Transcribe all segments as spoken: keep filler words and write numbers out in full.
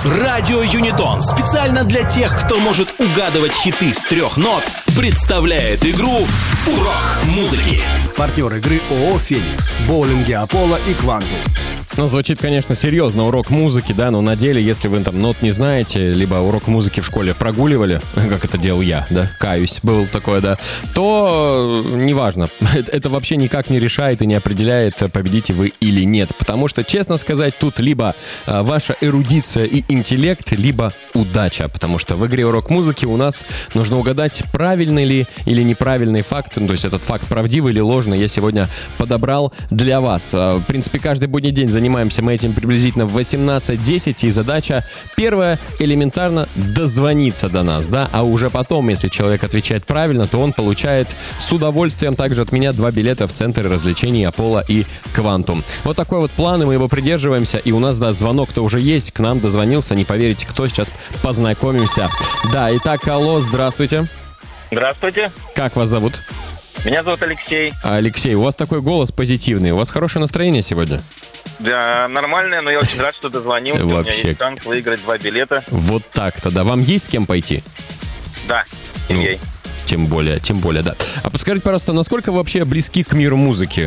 Радио Юнитон специально для тех, кто может угадывать хиты с трех нот, представляет игру «Урок музыки». Партнер игры ООО «Феникс», боулинги «Аполло» и «Квантум». Ну, звучит, конечно, серьезно, урок музыки, да, но на деле, если вы там нот не знаете, либо урок музыки в школе прогуливали, как это делал я, да, каюсь, был такое, да, то неважно. Это вообще никак не решает и не определяет, победите вы или нет. Потому что, честно сказать, тут либо ваша эрудиция и интеллект, либо удача. Потому что в игре урок музыки у нас нужно угадать, правильный ли или неправильный факт, ну, то есть этот факт правдивый или ложный, я сегодня подобрал для вас. В принципе, каждый будний день занимаемся мы этим приблизительно в восемнадцать десять, и задача первая — элементарно дозвониться до нас, да, а уже потом, если человек отвечает правильно, то он получает с удовольствием также от меня два билета в центр развлечений «Аполло» и «Квантум». Вот такой вот план, и мы его придерживаемся, и у нас, да, звонок-то уже есть, к нам дозвонился, не поверите, кто, сейчас познакомимся. Да, итак, алло, здравствуйте. Здравствуйте. Как вас зовут? Меня зовут Алексей. Алексей, у вас такой голос позитивный, у вас хорошее настроение сегодня? Да, нормальное, но я очень рад, что дозвонился. Вообще. У меня есть шанс выиграть два билета. Вот так-то, да. Вам есть с кем пойти? Да, с семьей. Ну, тем более, тем более, да. А подскажите, пожалуйста, насколько вы вообще близки к миру музыки?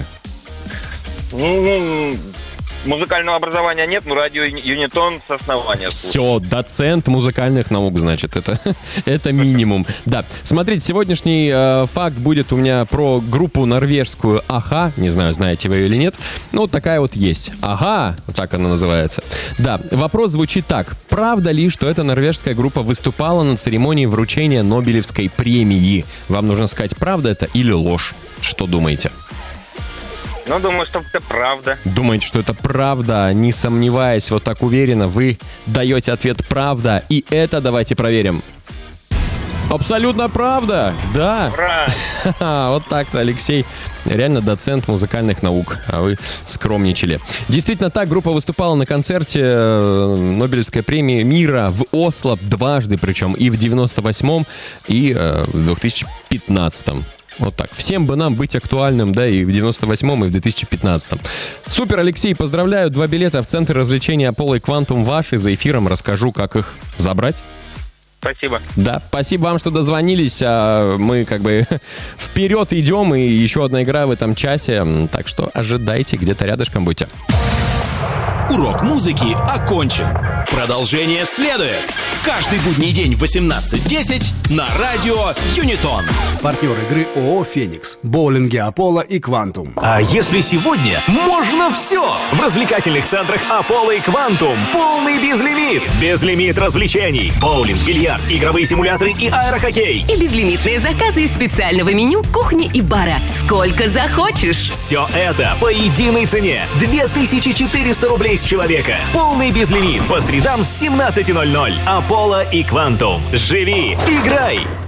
Ну, музыкального образования нет, но радио Юнитон с основания. Все, доцент музыкальных наук, значит, это, это минимум. Да, смотрите, сегодняшний э, факт будет у меня про группу норвежскую «Аха». Не знаю, знаете вы ее или нет. Ну, вот такая вот есть. «Ага», вот так она называется. Да, вопрос звучит так. Правда ли, что эта норвежская группа выступала на церемонии вручения Нобелевской премии? Вам нужно сказать, правда это или ложь? Что думаете? Ну, думаю, что это правда. Думаете, что это правда? Не сомневаясь, вот так уверенно, вы даете ответ «правда». И это давайте проверим. Абсолютно правда! Да! Ура! Вот так-то, Алексей. Реально доцент музыкальных наук, а вы скромничали. Действительно так, группа выступала на концерте Нобелевской премии мира в Осло дважды, причем и в девяносто восьмом, и в две тысячи пятнадцатом. Вот так. Всем бы нам быть актуальным, да, и в девяносто восьмом, и в две тысячи пятнадцатом. Супер, Алексей, поздравляю. Два билета в центр развлечения «Аполло» и «Квантум» ваши. За эфиром расскажу, как их забрать. Спасибо. Да, спасибо вам, что дозвонились. А мы как бы вперед идем, и еще одна игра в этом часе. Так что ожидайте, где-то рядышком будьте. Урок музыки окончен. Продолжение следует. Каждый будний день в восемнадцать десять на радио Юнитон. Партнер игры ООО «Феникс», боулинги «Аполло» и «Квантум». А если сегодня можно все? В развлекательных центрах «Аполло» и «Квантум» полный безлимит. Безлимит развлечений. Боулинг, бильярд, игровые симуляторы и аэрохоккей. И безлимитные заказы из специального меню кухни и бара. Сколько захочешь. Все это по единой цене. две тысячи четыреста рублей с человека. Полный безлимит по средам с семнадцати ноль-ноль. «Аполло» и «Квантум». Живи, играй,